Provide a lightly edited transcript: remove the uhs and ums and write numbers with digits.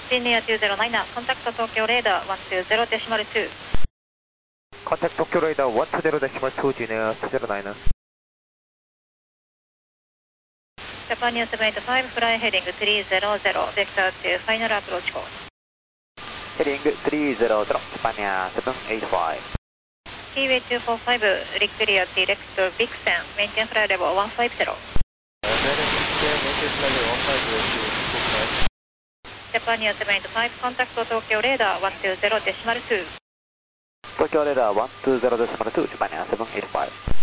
Senior 209, contact Tokyo radar 120.2. Contact Tokyo radar 120.2, Junior 209. Japan 785, fly heading 300, vector to final approach course. Heading 300, Japan 785. Keyway 245, clear direct to Vixen, maintain flight level 150. Japan 785, contact Tokyo radar 120.2. Tokyo radar 120.2, Japan 785.